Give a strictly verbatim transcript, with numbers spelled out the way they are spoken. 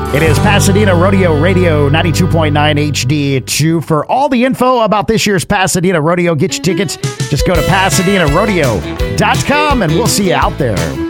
It is Pasadena Rodeo Radio ninety-two point nine H D two. For all the info about this year's Pasadena Rodeo, get your tickets. Just go to Pasadena Rodeo dot com and we'll see you out there.